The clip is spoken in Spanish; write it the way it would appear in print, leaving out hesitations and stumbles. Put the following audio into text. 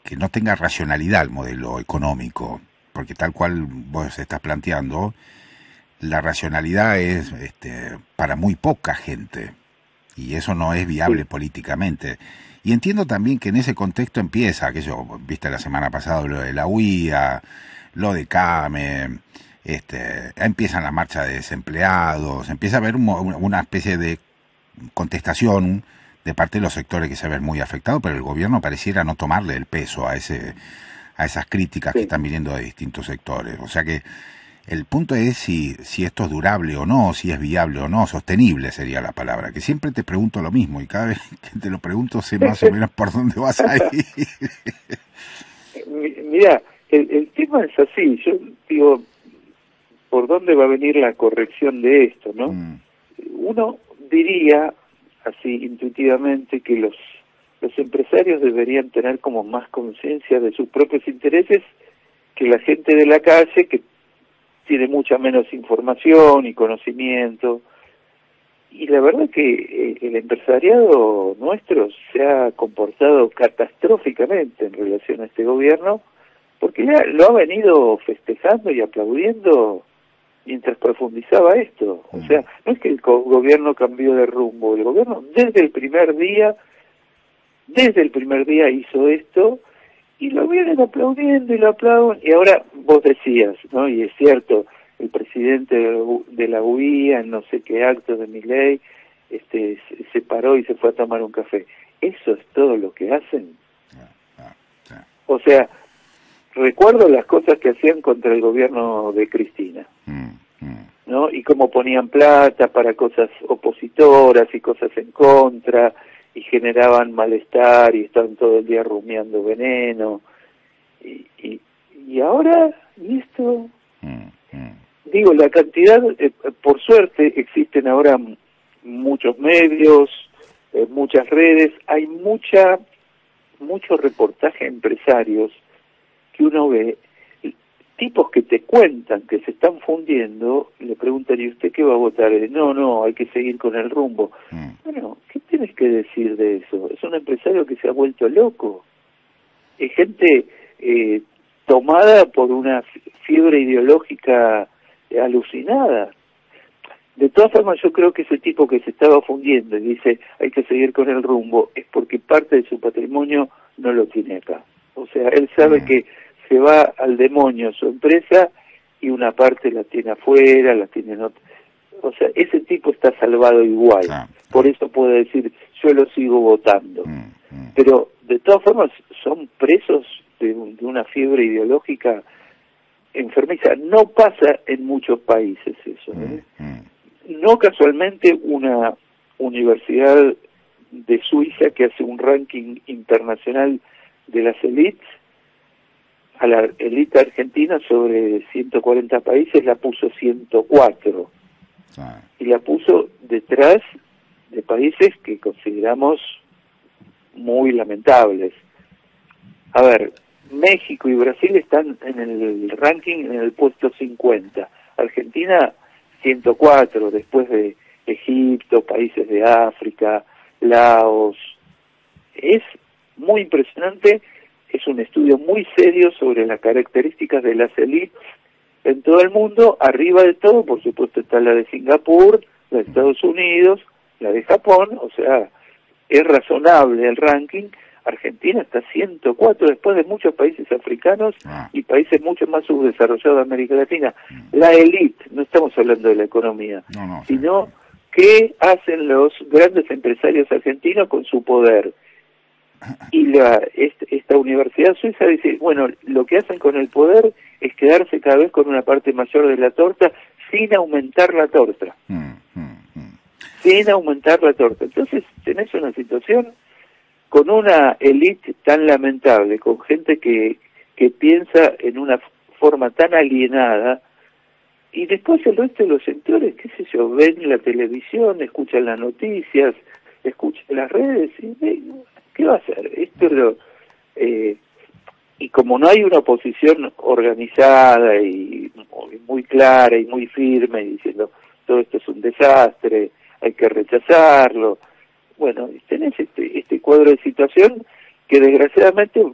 que no tenga racionalidad el modelo económico, porque tal cual vos estás planteando, la racionalidad es para muy poca gente, y eso no es viable Sí. políticamente. Y entiendo también que en ese contexto empieza, viste la semana pasada lo de la UIA, lo de CAME, empiezan la marcha de desempleados, empieza a haber una especie de contestación de parte de los sectores que se ven muy afectados, pero el gobierno pareciera no tomarle el peso a esas críticas que Sí. están viniendo de distintos sectores. O sea que el punto es si esto es durable o no, si es viable o no, sostenible sería la palabra, que siempre te pregunto lo mismo y cada vez que te lo pregunto sé más o menos por dónde vas a ir. Mira, el tema es así, yo digo, ¿por dónde va a venir la corrección de esto, no? Mm, Uno diría, así intuitivamente, que los empresarios deberían tener como más conciencia de sus propios intereses que la gente de la calle, que tiene mucha menos información y conocimiento. Y la verdad que el empresariado nuestro se ha comportado catastróficamente en relación a este gobierno, porque ya lo ha venido festejando y aplaudiendo mientras profundizaba esto. O mm, sea, no es que el gobierno cambió de rumbo, el gobierno desde el primer día hizo esto, y lo vienen aplaudiendo y lo aplauden. Y ahora vos decías, ¿no? Y es cierto, el presidente de la UIA, en no sé qué acto de Milei, se paró y se fue a tomar un café. ¿Eso es todo lo que hacen? sí, O sea, recuerdo las cosas que hacían contra el gobierno de Cristina, mm, mm, ¿no? Y cómo ponían plata para cosas opositoras y cosas en contra, y generaban malestar y estaban todo el día rumiando veneno. Y ahora, ¿y esto? mm, mm, Digo, la cantidad, por suerte existen ahora muchos medios, muchas redes, hay mucho reportaje a empresarios que uno ve, tipos que te cuentan que se están fundiendo, le preguntan, ¿y usted qué va a votar? No, hay que seguir con el rumbo. mm. Bueno, ¿qué tienes que decir de eso? Es un empresario que se ha vuelto loco. Es gente tomada por una fiebre ideológica alucinada. De todas formas, yo creo que ese tipo que se estaba fundiendo y dice hay que seguir con el rumbo, es porque parte de su patrimonio no lo tiene acá. O sea, él sabe Mm, que se va al demonio su empresa y una parte la tiene afuera, la tiene en otra. O sea, ese tipo está salvado igual. claro, Por claro. eso puede decir, yo lo sigo votando. Mm, mm, Pero, de todas formas, son presos de una fiebre ideológica enfermiza. No pasa en muchos países eso, mm, ¿eh? mm. No casualmente una universidad de Suiza que hace un ranking internacional de las élites, a la élite argentina sobre 140 países la puso 104, Claro. y la puso detrás de países que consideramos muy lamentables. A ver, México y Brasil están en el ranking en el puesto 50, Argentina 104, después de Egipto, países de África, Laos. Es muy impresionante, es un estudio muy serio sobre las características de las élites en todo el mundo. Arriba de todo, por supuesto, está la de Singapur, la de Estados Unidos, la de Japón. O sea, es razonable el ranking. Argentina está 104 después de muchos países africanos Ah, y países mucho más subdesarrollados de América Latina. La élite, no estamos hablando de la economía, no, sí. sino qué hacen los grandes empresarios argentinos con su poder. Y esta universidad suiza dice, bueno, lo que hacen con el poder es quedarse cada vez con una parte mayor de la torta sin aumentar la torta. Mm, mm, mm. Sin aumentar la torta. Entonces tenés una situación con una élite tan lamentable, con gente que piensa en una forma tan alienada, y después el resto de los sectores, qué sé yo, ven la televisión, escuchan las noticias, escuchan las redes, y ¿qué va a hacer? Y como no hay una oposición organizada y muy clara y muy firme, y diciendo todo esto es un desastre, hay que rechazarlo, bueno, tenés este cuadro de situación que desgraciadamente